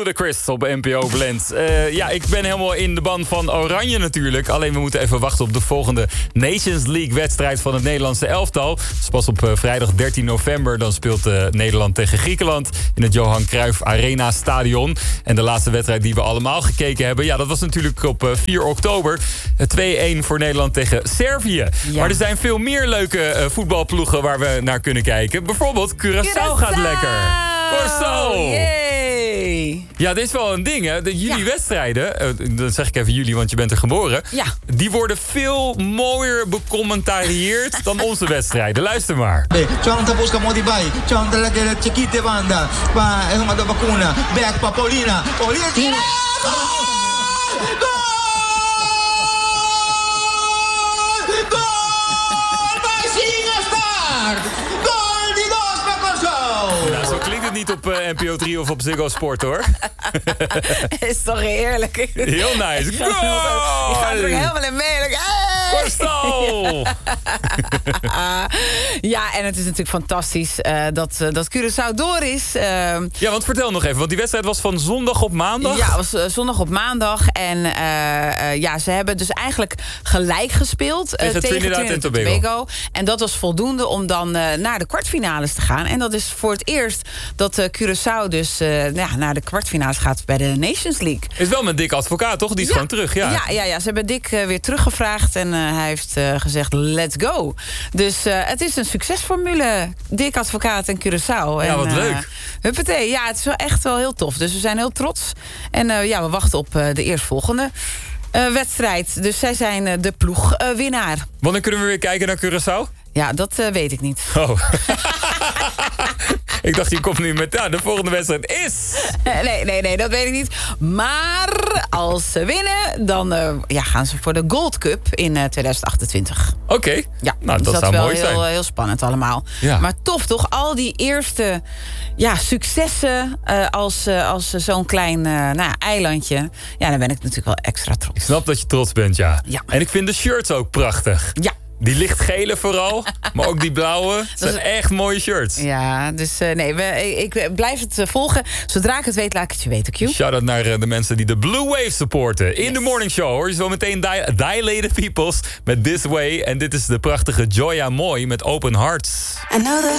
Ludacris op NPO Blend. Ik ben helemaal in de ban van Oranje natuurlijk. Alleen we moeten even wachten op de volgende Nations League-wedstrijd van het Nederlandse elftal. Dus pas op vrijdag 13 november dan speelt Nederland tegen Griekenland in het Johan Cruijff Arena Stadion. En de laatste wedstrijd die we allemaal gekeken hebben, dat was natuurlijk op 4 oktober. 2-1 voor Nederland tegen Servië. Ja. Maar er zijn veel meer leuke voetbalploegen waar we naar kunnen kijken. Bijvoorbeeld Curaçao gaat lekker. Corso! Yay. Ja, dit is wel een ding, hè. Jullie wedstrijden, dan zeg ik even jullie, want je bent er geboren. Ja. Die worden veel mooier becommentarieerd dan onze wedstrijden. Luister maar. Ciao busca Modibai, ciao della Chiquite banda, pa una da vacuna, back pa Paulina, Paulina. Nou, zo klinkt het niet op NPO 3 of op Ziggo Sport, hoor. Is toch heerlijk. Heel nice. Goal! Je gaat er helemaal in mee. Corso! Ja, en het is natuurlijk fantastisch dat Curaçao door is. Ja, want vertel nog even, want die wedstrijd was van zondag op maandag? Ja, het was zondag op maandag. En ze hebben dus eigenlijk gelijk gespeeld tegen Trinidad en Tobago. En dat was voldoende om dan naar de kwartfinales te gaan. En dat is voor het eerst dat Curaçao dus naar de kwartfinales gaat bij de Nations League. Is wel met Dick Advocaat, toch? Die is gewoon terug, ja. Ja, ze hebben Dick weer teruggevraagd en hij heeft gezegd let's go. Dus het is een succesformule. Dick Advocaat en Curaçao. Ja, wat leuk. Huppatee, ja, het is wel echt wel heel tof. Dus we zijn heel trots. En we wachten op de eerstvolgende wedstrijd. Dus zij zijn de ploegwinnaar. Wanneer kunnen we weer kijken naar Curaçao? Ja, dat weet ik niet. Oh. Ik dacht, je komt nu met de volgende wedstrijd is... Nee, dat weet ik niet. Maar als ze winnen, dan gaan ze voor de Gold Cup in 2028. Oké. Ja, nou, dus dat zou mooi zijn. Wel heel spannend allemaal. Ja. Maar tof toch, al die eerste successen als zo'n klein eilandje. Ja, dan ben ik natuurlijk wel extra trots. Ik snap dat je trots bent, ja. En ik vind de shirts ook prachtig. Ja. Die lichtgele vooral, maar ook die blauwe. Dat zijn echt mooie shirts. Ja, dus ik blijf het volgen. Zodra ik het weet, laat ik het je weten, Q. Shout-out naar de mensen die de Blue Wave supporten. In de morning show hoor je zo meteen Dilated Peoples met This Way. En dit is de prachtige Joya Moy met Open Hearts. I know the